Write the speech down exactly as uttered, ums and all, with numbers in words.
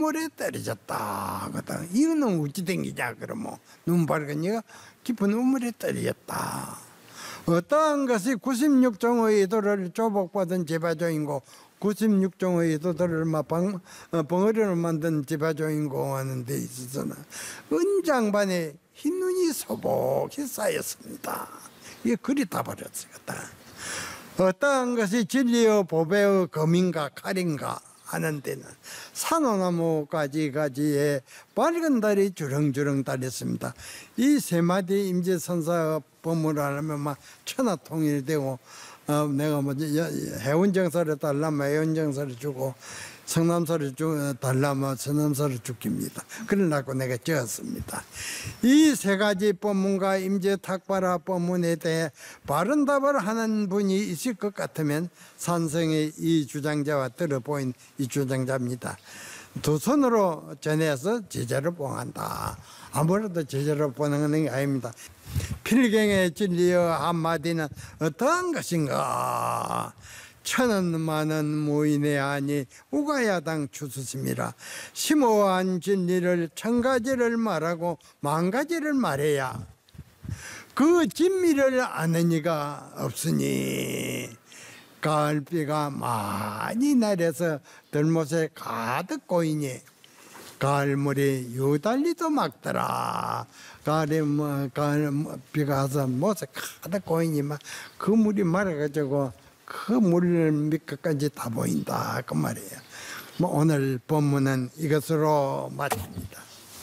우물에 떨어졌다. 그다 이거는 어찌 된기냐 그러면 눈 밝으니까 깊은 우물에 떨어졌다. 어떠한 것이 구십육 종의 의도를 조복받은 제바조인고 구십육 종의 의도들을 막 방, 어, 벙어리로 만든 제바조인고 하는 데 있어서는 은장반에 흰눈이 소복히 쌓였습니다. 이게 그리 다 버렸습니다. 어떠한 것이 진리의 보배의 검인가 칼인가 하는 데는 산호나무 가지가지에 밝은 달이 주렁주렁 달렸습니다. 이 세 마디 임재선사의 법문을 하면 막 천하통일되고 어, 내가 뭐 해운정사를 달라면 해운정사를 주고 성남사를 주, 달라면 성남사를 죽깁니다. 그러려고 내가 지었습니다. 이 세 가지 법문과 임재탁발화 법문에 대해 바른 답을 하는 분이 있을 것 같으면 산성의 이 주장자와 들어보인 이 주장자입니다. 두 손으로 전해서 제자를 봉한다. 아무래도 제자를 보는 게 아닙니다. 필경의 진리의 한마디는 어떠한 것인가? 천은 많은 모인의 아니 우가야당 추수심이라. 심오한 진리를 천 가지를 말하고 만 가지를 말해야 그 진미를 아는 이가 없으니 가을비가 많이 내려서 들못에 가득 고이니 가을물이 유달리도 막더라. 가을에 뭐 가을 비가 와서 못에 가득 고이니만 그 물이 말아가지고 그 물 밑까지 다 보인다 그 말이에요. 뭐 오늘 본문은 이것으로 마칩니다.